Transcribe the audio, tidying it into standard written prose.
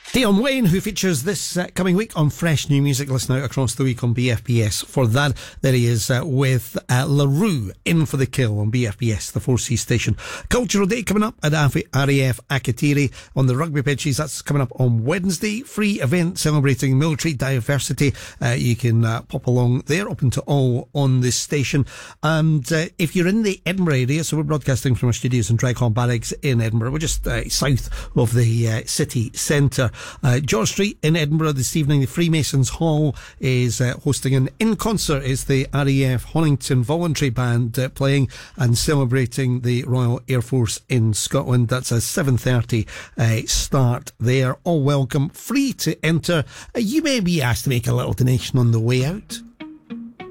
Dion Wayne, who features this coming week on Fresh New Music. Listen out across the week on BFBS for that. There he is with La Rue, In for the Kill on BFBS, the 4C station. Cultural Day coming up at RAF Akatiri on the rugby pitches. That's coming up on Wednesday. Free event celebrating military diversity. You can pop along there, open to all on this station. And if you're in the Edinburgh area, so we're broadcasting from our studios in Drycon Barracks in Edinburgh. We're just south of the city centre. George Street in Edinburgh this evening. The Freemasons Hall is hosting an In Concert. Is the RAF Honington Voluntary Band playing and celebrating the Royal Air Force in Scotland. That's a 7:30 start there. All welcome, free to enter. You may be asked to make a little donation on the way out.